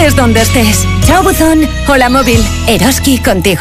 estés donde estés. Chao buzón, hola móvil, Eroski contigo.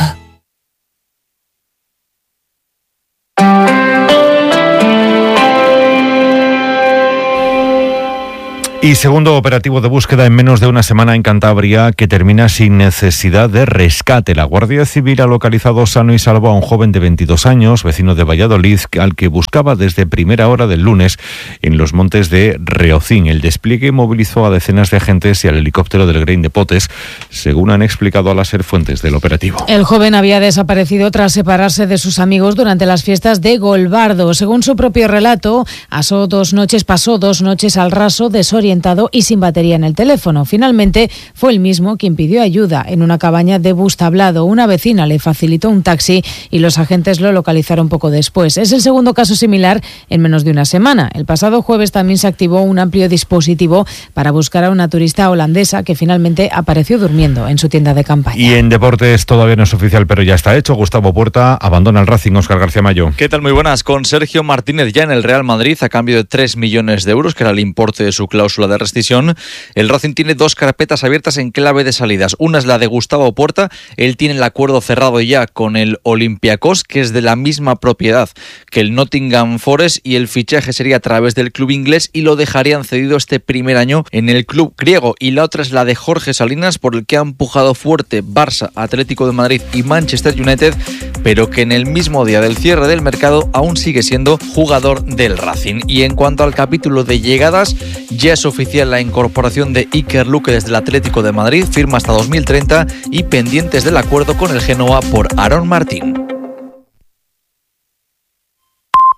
Y segundo operativo de búsqueda en menos de una semana en Cantabria que termina sin necesidad de rescate. La Guardia Civil ha localizado sano y salvo a un joven de 22 años, vecino de Valladolid, al que buscaba desde primera hora del lunes en los montes de Reocín. El despliegue movilizó a decenas de agentes y al helicóptero del Grain de Potes, según han explicado a la SER fuentes del operativo. El joven había desaparecido tras separarse de sus amigos durante las fiestas de Golbardo. Según su propio relato, pasó 2 noches al raso, desorientado y sin batería en el teléfono. Finalmente fue él mismo quien pidió ayuda en una cabaña de Bustablado. Una vecina le facilitó un taxi y los agentes lo localizaron poco después. Es el segundo caso similar en menos de una semana. El pasado jueves también se activó un amplio dispositivo para buscar a una turista holandesa que finalmente apareció durmiendo en su tienda de campaña. Y en deportes todavía no es oficial, pero ya está hecho. Gustavo Puerta abandona el Racing. Óscar García Mayo. ¿Qué tal? Muy buenas. Con Sergio Martínez ya en el Real Madrid a cambio de 3 millones de euros, que era el importe de su cláusula de rescisión. El Racing tiene 2 carpetas abiertas en clave de salidas. Una es la de Gustavo Puerta. Él tiene el acuerdo cerrado ya con el Olympiacos, que es de la misma propiedad que el Nottingham Forest, y el fichaje sería a través del club inglés y lo dejarían cedido este primer año en el club griego. Y la otra es la de Jorge Salinas, por el que ha empujado fuerte Barça, Atlético de Madrid y Manchester United, pero que en el mismo día del cierre del mercado aún sigue siendo jugador del Racing. Y en cuanto al capítulo de llegadas, ya es oficial la incorporación de Iker Luque desde el Atlético de Madrid, firma hasta 2030 y pendientes del acuerdo con el Genoa por Aaron Martín.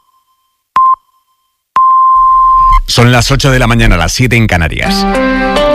Son las 8 de la mañana, las 7 en Canarias.